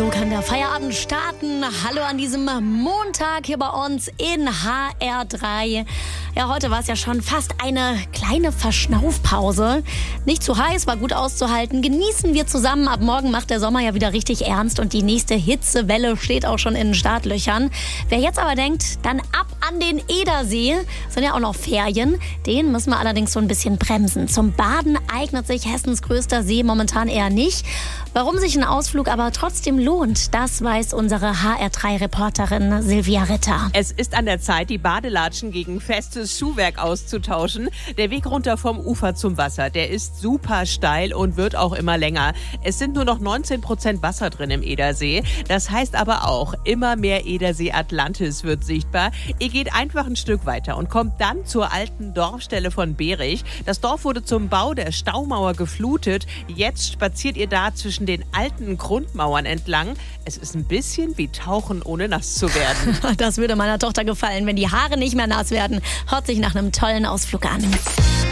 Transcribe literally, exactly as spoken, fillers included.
kann der Feierabend starten. Hallo an diesem Montag hier bei uns in H R drei. Ja, heute war es ja schon fast eine kleine Verschnaufpause. Nicht zu heiß, war gut auszuhalten. Genießen wir zusammen. Ab morgen macht der Sommer ja wieder richtig ernst und die nächste Hitzewelle steht auch schon in den Startlöchern. Wer jetzt aber denkt, dann ab an den Edersee, sind ja auch noch Ferien. Den müssen wir allerdings so ein bisschen bremsen. Zum Baden eignet sich Hessens größter See momentan eher nicht. Warum sich ein Ausflug aber trotzdem lohnt, das weiß unsere H R drei Reporterin Silvia Ritter. Es ist an der Zeit, die Badelatschen gegen festes Schuhwerk auszutauschen. Der Weg runter vom Ufer zum Wasser, der ist super steil und wird auch immer länger. Es sind nur noch neunzehn Prozent Wasser drin im Edersee. Das heißt aber auch, immer mehr Edersee Atlantis wird sichtbar. Ihr geht einfach ein Stück weiter und kommt dann zur alten Dorfstelle von Berich. Das Dorf wurde zum Bau der Staumauer geflutet. Jetzt spaziert ihr da zwischen den alten Grundmauern entlang. Es ist ein bisschen wie Tauchen, ohne nass zu werden. Das würde meiner Tochter gefallen, wenn die Haare nicht mehr nass werden. Hört sich nach einem tollen Ausflug an.